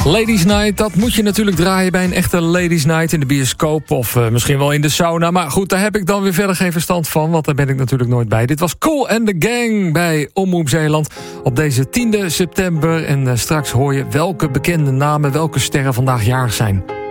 Ladies Night, dat moet je natuurlijk draaien bij een echte Ladies Night in de bioscoop of misschien wel in de sauna. Maar goed, daar heb ik dan weer verder geen verstand van, want daar ben ik natuurlijk nooit bij. Dit was Kool and the Gang bij Omroep Zeeland op deze 10e september. En straks hoor je welke bekende namen, welke sterren vandaag jarig zijn.